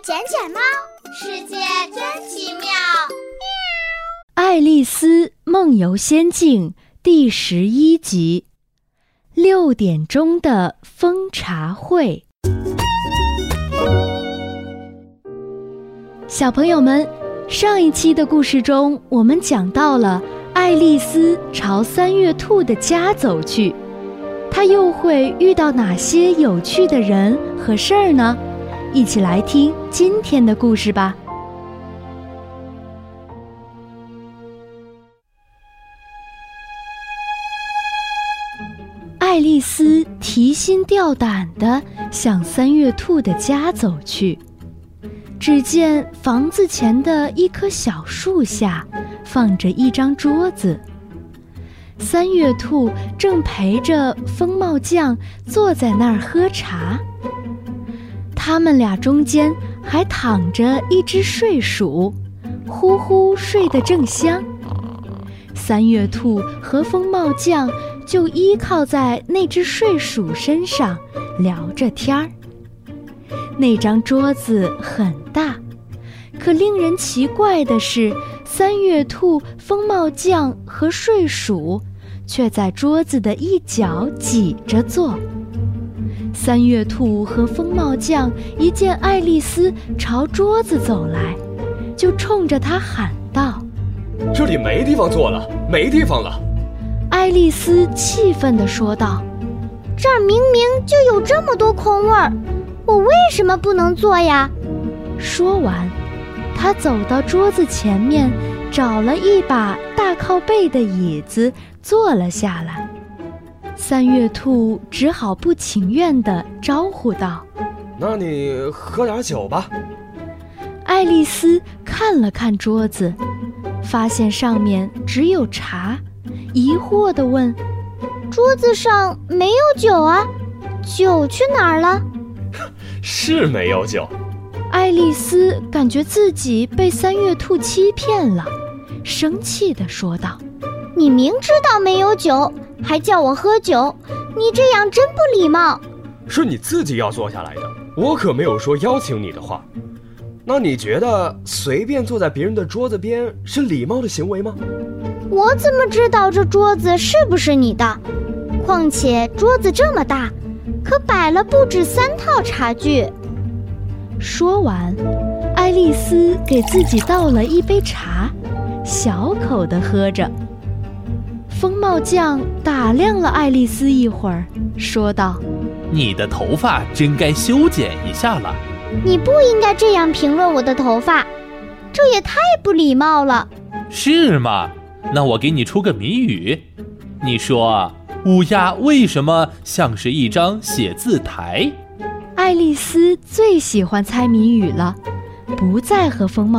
捡捡猫，世界真奇妙。 爱丽丝梦游仙境第11集，6点钟的蜂茶会。小朋友们，上一期的故事中，我们讲到了爱丽丝朝三月兔的家走去，她又会遇到哪些有趣的人和事儿呢？一起来听今天的故事吧。爱丽丝提心吊胆地向三月兔的家走去，只见房子前的一棵小树下放着一张桌子，三月兔正陪着风帽匠坐在那儿喝茶，他们俩中间还躺着一只睡鼠，呼呼睡得正香。三月兔和风帽匠就依靠在那只睡鼠身上聊着天儿。那张桌子很大，可令人奇怪的是，三月兔、风帽匠和睡鼠却在桌子的一角挤着坐。三月兔和风帽匠一见爱丽丝朝桌子走来，就冲着她喊道：“ 这里没地方坐了，没地方了！” 爱丽丝气愤地说道：“ 这儿明明就有这么多空位儿，我为什么不能坐呀？” 说完，她走到桌子前面，找了一把大靠背的椅子坐了下来。三月兔只好不情愿地招呼道：“ 那你喝点酒吧。” 爱丽丝看了看桌子，发现上面只有茶，疑惑地问：“ 桌子上没有酒啊？酒去哪儿了？” 是没有酒。 爱丽丝感觉自己被三月兔欺骗了，生气地说道：“ 你明知道没有酒，还叫我喝酒，你这样真不礼貌。” 是你自己要坐下来的，我可没有说邀请你的话。那你觉得随便坐在别人的桌子边是礼貌的行为吗？ 我怎么知道这桌子是不是你的？况且桌子这么大，可摆了不止3套茶具。 说完，爱丽丝给自己倒了一杯茶，小口地喝着。风帽匠打量了爱丽丝一会儿，说道：“ 你的头发真该修剪一下了。” 你不应该这样评论我的头发，这也太不礼貌了。 是吗？那我给你出个谜语，你说乌鸦为什么像是一张写字台？ 爱丽丝最喜欢猜谜语了，不再和风帽